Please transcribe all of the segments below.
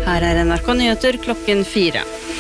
Her NRK Nyheter klokken 4.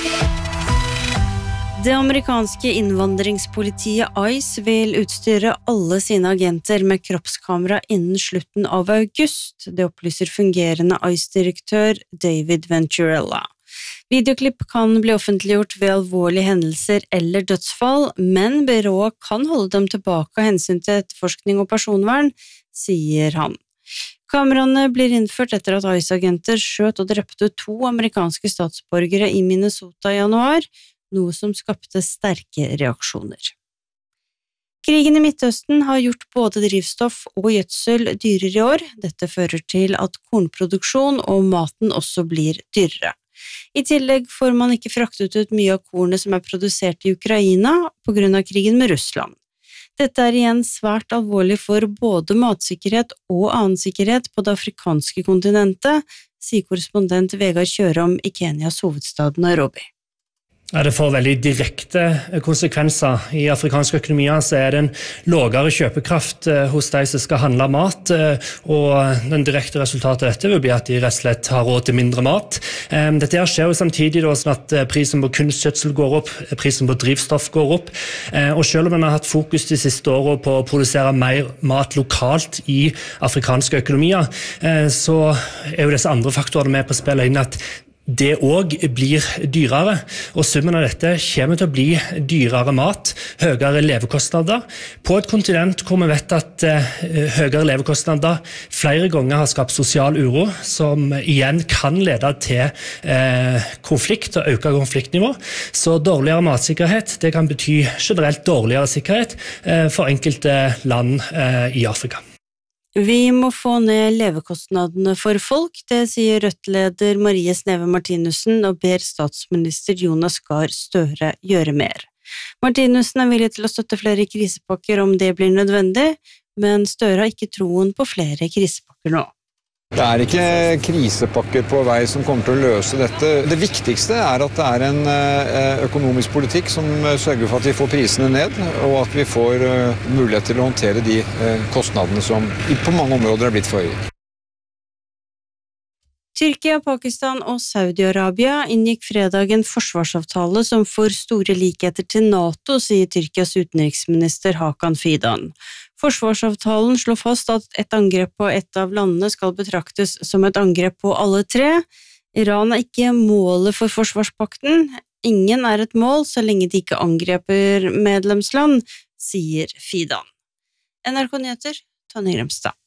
Det amerikanske innvandringspolitiet ICE vil utstyre alle sine agenter med kroppskamera innen slutten av august. Det opplyser fungerende ICE-direktør David Venturella. Videoklipp kan bli offentliggjort ved alvorlige hendelser eller dødsfall, men byrået kan holde dem tilbake av hensyn til etterforskning og personvern, sier han. Kameraene blir innført etter at ICE-agenter skjøt og drepte 2 amerikanske statsborgere i Minnesota i januar, noe som skapte sterke reaksjoner. Krigen i Midtøsten har gjort både drivstoff og gjødsel dyrere i år. Dette fører til at kornproduksjon og maten også blir dyrere. I tillegg får man ikke fraktet ut mye av kornet som er produsert i Ukraina på grunn av krigen med Russland. Dette er igjen svært alvorlig for både matsikkerhet og annen sikkerhet på det afrikanske kontinentet, sier korrespondent Vegard Kjørom i Kenyas hovedstad Nairobi. Ja, det får veldig direkte konsekvenser. I afrikanske økonomier så er det en lavere kjøpekraft hos de som skal handle mat, og den direkte resultatet av dette vil bli at de rett og slett har råd til mindre mat. Dette skjer jo samtidig da, sånn at prisen på kunstgjødsel går opp, prisen på drivstoff går opp, og selv om man har hatt fokus de siste årene på å produsere mer mat lokalt i afrikanske økonomier, så er jo disse andre faktorene med på å spille inn at det også blir dyrere, og summen av dette kommer til å bli dyrere mat, høyere levekostnader, på et kontinent hvor vi vet at høyere levekostnader flere ganger har skapt sosial uro, som igjen kan lede til konflikt og øke konfliktnivå. Så dårligere matsikkerhet, det kan bety generelt dårligere sikkerhet for enkelte land i Afrika. Vi må få ned levekostnadene for folk, det sier Rødt-leder Marie Sneve Martinussen og ber statsminister Jonas Gahr Støre gjøre mer. Martinussen er villig til å støtte flere krisepakker om det blir nødvendig, men Støre har ikke troen på flere krisepakker nå. Det er ikke krisepakker på vei som kommer til å løse dette. Det viktigste er at det er en økonomisk politikk som sørger for at vi får prisene ned, og at vi får mulighet til å håndtere de kostnadene som på mange områder er blitt for høye. Tyrkia, Pakistan og Saudi-Arabia inngikk fredag en forsvarsavtale som får store likheter til NATO, sier Tyrkias utenriksminister Hakan Fidan. Forsvarsavtalen slår fast at et angrep på et av landene skal betraktes som et angrep på alle 3. Iran er ikke målet for forsvarspakten. Ingen er et mål så lenge de ikke angreper medlemsland, sier Fidan. NRK Nyheter, Tonje Gremstad.